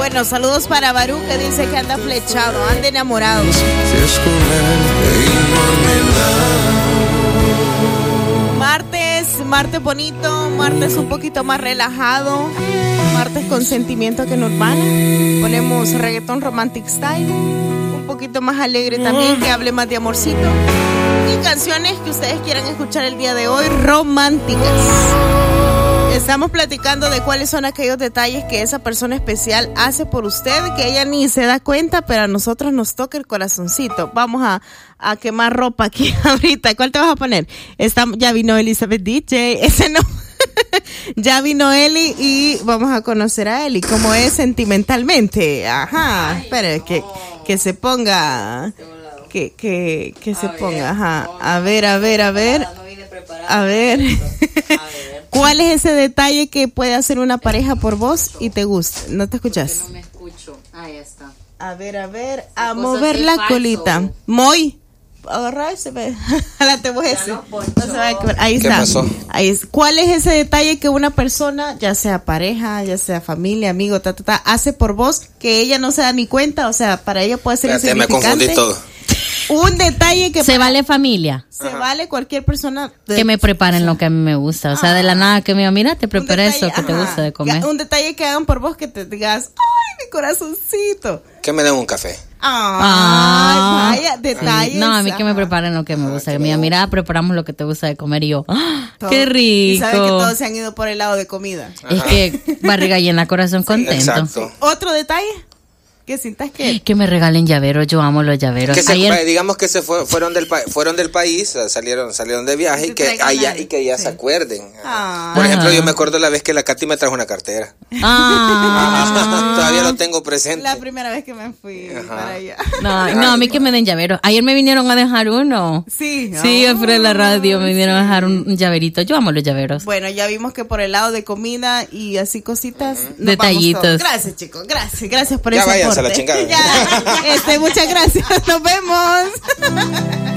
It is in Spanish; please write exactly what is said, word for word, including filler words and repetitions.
Bueno, saludos para Barú, que dice que anda flechado, anda enamorado. Martes, martes bonito, martes un poquito más relajado, martes con sentimiento que normal. Ponemos reggaetón romantic style, un poquito más alegre también, que hable más de amorcito. Y canciones que ustedes quieran escuchar el día de hoy, románticas. Estamos platicando de cuáles son aquellos detalles que esa persona especial hace por usted, que ella ni se da cuenta, pero a nosotros nos toca el corazoncito. Vamos a, a quemar ropa aquí ahorita. ¿Cuál te vas a poner? Está, ya vino Elizabeth D J, ese no. Ya vino Eli y vamos a conocer a Eli, cómo es sentimentalmente. Ajá, espere, que, que se ponga, que, que, que se ponga, ajá. A ver, a ver, a ver. A ver. ¿Cuál es ese detalle que puede hacer una pareja por vos y te gusta? ¿No te escuchas? No me escucho. Ahí está. A ver, a ver, a mover la colita. Muy. Agarra ese, jálate vos ese. No, no se va a quebrar. Ahí está. ¿Qué pasó? Ahí es. ¿Cuál es ese detalle que una persona, ya sea pareja, ya sea familia, amigo, ta, ta, ta, hace por vos que ella no se da ni cuenta? O sea, para ella puede ser Espérate, insignificante. me confundí todo. Un detalle que se vale familia. Se Ajá. vale cualquier persona de, que me preparen lo que a mí me gusta. O sea, ah, de la nada que me diga, mira, te preparé eso que ajá. te gusta de comer. Un detalle que hagan por vos que te digas, ay, mi corazoncito. Que me den un café. Ah, ay, vaya, detalles. No, a mí que me preparen lo que me gusta. Que me diga, mira, preparamos lo que te gusta de comer. Y yo, ¡ah, qué rico! Y saben que todos se han ido por el lado de comida. Ajá. Es que barriga llena, corazón sí, contento. Exacto. Otro detalle. Que sientas que que me regalen llaveros, yo amo los llaveros. Que se, Ayer... digamos que se fue, fueron del fueron del país, salieron salieron de viaje y que allá y que ya sí. se acuerden. Ah. Por ejemplo, yo me acuerdo la vez que la Katy me trajo una cartera. Ah. Todavía lo tengo presente. La primera vez que me fui Ajá. para allá. No, no, a mí que me den llaveros. Ayer me vinieron a dejar uno. Sí. Sí, oh, afuera de la radio me vinieron a dejar un, un llaverito. Yo amo los llaveros. Bueno, ya vimos que por el lado de comida y así cositas, uh-huh. detallitos. Gracias, chicos. Gracias, gracias por ya ese váyanse aporte. A la chingada. Ya. Este, muchas gracias, nos vemos.